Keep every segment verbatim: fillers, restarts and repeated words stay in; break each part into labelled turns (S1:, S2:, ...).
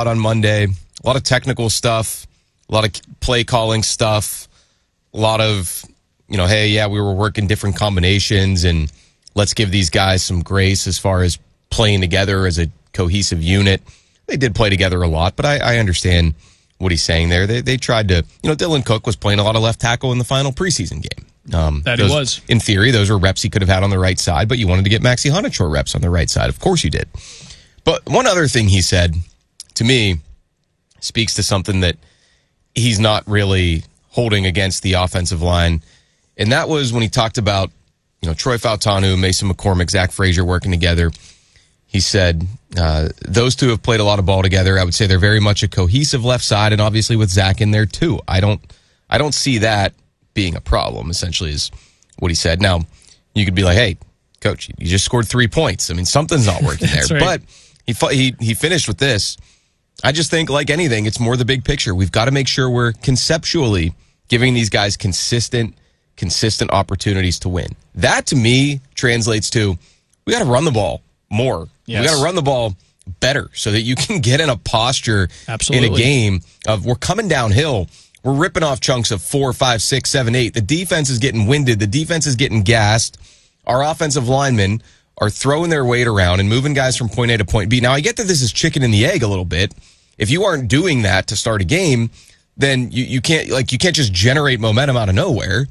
S1: lot on Monday. A lot of technical stuff, a lot of play calling stuff, a lot of, you know, hey, yeah, we were working different combinations and let's give these guys some grace as far as playing together as a cohesive unit. They did play together a lot, but I, I understand what he's saying there. They they tried to, you know, Dylan Cook was playing a lot of left tackle in the final preseason game. Um,
S2: that
S1: those,
S2: he was.
S1: In theory, those were reps he could have had on the right side, but you wanted to get Maxi Honachor reps on the right side. Of course you did. But one other thing he said, to me, speaks to something that he's not really holding against the offensive line. And that was when he talked about, you know, Troy Fautanu, Mason McCormick, Zach Frazier working together. He said uh, those two have played a lot of ball together. I would say they're very much a cohesive left side, and obviously with Zach in there too. I don't, I don't see that being a problem, essentially, is what he said. Now, you could be like, hey, coach, you just scored three points. I mean, something's not working there.
S2: Right.
S1: But he, he he finished with this. I just think, like anything, it's more the big picture. We've got to make sure we're conceptually giving these guys consistent, consistent opportunities to win. That, to me, translates to we got to run the ball more.
S2: Yes.
S1: We got to run the ball better so that you can get in a posture
S2: Absolutely.
S1: in a game of we're coming downhill. We're ripping off chunks of four, five, six, seven, eight. The defense is getting winded. The defense is getting gassed. Our offensive linemen are throwing their weight around and moving guys from point A to point B. Now, I get that this is chicken and the egg a little bit. If you aren't doing that to start a game, then you, you can't like you can't just generate momentum out of nowhere.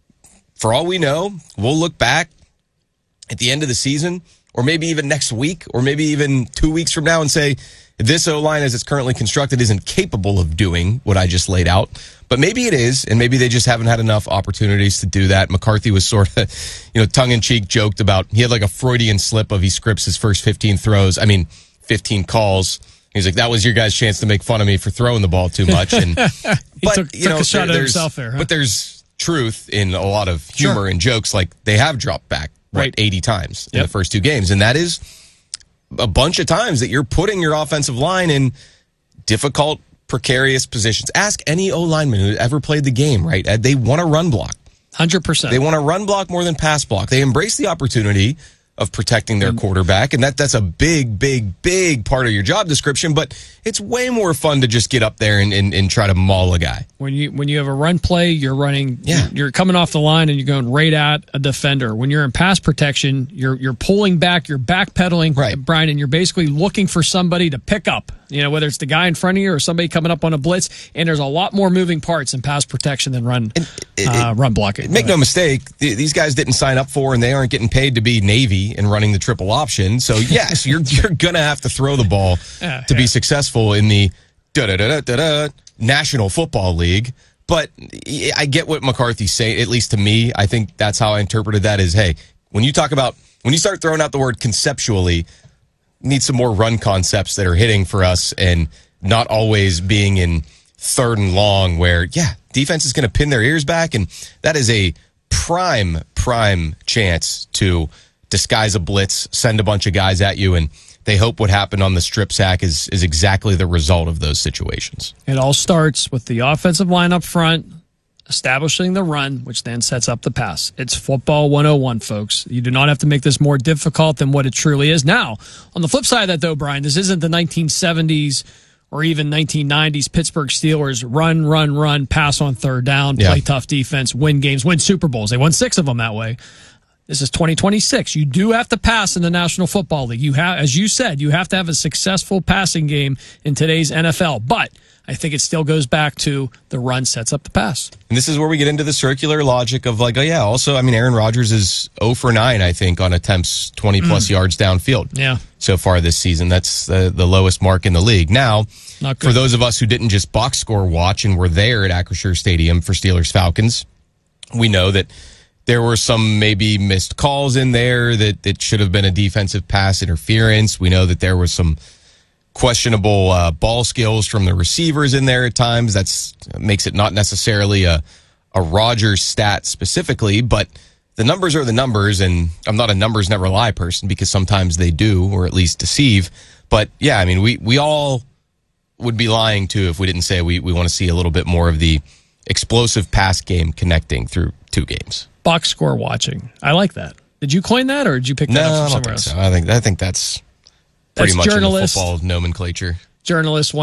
S1: For all we know, we'll look back at the end of the season, or maybe even next week, or maybe even two weeks from now and say, this O-line as it's currently constructed isn't capable of doing what I just laid out. But maybe it is, and maybe they just haven't had enough opportunities to do that. McCarthy was sort of, you know, tongue-in-cheek joked about, he had like a Freudian slip of he scripts his first fifteen throws, I mean, fifteen calls. He's like, that was your guys' chance to make fun of me for throwing the ball too much. And
S2: he
S1: but,
S2: took,
S1: you
S2: took
S1: know,
S2: a shot
S1: there,
S2: at himself there. Huh?
S1: But there's truth in a lot of humor
S2: Sure.
S1: and jokes. Like, they have dropped back, what,
S2: Right.
S1: eighty times in
S2: Yep.
S1: the first two games. And that is a bunch of times that you're putting your offensive line in difficult, precarious positions. Ask any O-lineman who ever played the game, right? They want to run block.
S2: one hundred percent.
S1: They want to run block more than pass block. They embrace the opportunity of protecting their quarterback, and that that's a big, big, big part of your job description, but it's way more fun to just get up there and, and, and try to maul a guy.
S2: When you when you have a run play, you're running.
S1: Yeah.
S2: You're coming off the line and you're going right at a defender. When you're in pass protection, you're you're pulling back, you're backpedaling,
S1: Right.
S2: Brian, and you're basically looking for somebody to pick up. You know, whether it's the guy in front of you or somebody coming up on a blitz. And there's a lot more moving parts in pass protection than run
S1: And it-
S2: uh, run blocking.
S1: Make no mistake, th- these guys didn't sign up for, and they aren't getting paid to be Navy and running the triple option. So yes, you're you're gonna have to throw the ball
S2: Yeah,
S1: to
S2: yeah.
S1: be successful in the da da da da da National Football League. But I get what McCarthy's saying. At least to me, I think that's how I interpreted that. Is hey, when you talk about when you start throwing out the word conceptually, need some more run concepts that are hitting for us and not always being in third and long where, yeah, defense is going to pin their ears back. And that is a prime, prime chance to disguise a blitz, send a bunch of guys at you, and they hope what happened on the strip sack is, is exactly the result of those situations.
S2: It all starts with the offensive line up front, establishing the run, which then sets up the pass. It's football one oh one, folks. You do not have to make this more difficult than what it truly is. Now, on the flip side of that, though, Brian, this isn't the nineteen seventies or even nineteen nineties Pittsburgh Steelers run, run, run, pass on third down,
S1: Yeah.
S2: play tough defense, win games, win Super Bowls. They won six of them that way. This is twenty twenty-six. You do have to pass in the National Football League. You have, as you said, you have to have a successful passing game in today's N F L. But I think it still goes back to the run sets up the pass.
S1: And this is where we get into the circular logic of like, oh yeah, also, I mean, Aaron Rodgers is zero for nine, I think, on attempts twenty plus yards downfield.
S2: Yeah.
S1: So far this season. That's the, the lowest mark in the league. Now,
S2: Not good.
S1: for those of us who didn't just box score watch and were there at Acrisure Stadium for Steelers Falcons, we know that there were some maybe missed calls in there that, that should have been a defensive pass interference. We know that there was some questionable uh, ball skills from the receivers in there at times. That's makes it not necessarily a, a Rodgers stat specifically, but the numbers are the numbers, and I'm not a numbers never lie person because sometimes they do, or at least deceive. But yeah, I mean, we, we all would be lying too if we didn't say we, we want to see a little bit more of the explosive pass game connecting through two games.
S2: Box score watching. I like that. Did you coin that, or did you pick that
S1: No,
S2: up
S1: I
S2: from
S1: don't
S2: somewhere
S1: think
S2: else?
S1: so. I think I think that's pretty
S2: That's
S1: much in the
S2: journalist.
S1: football nomenclature.
S2: Journalists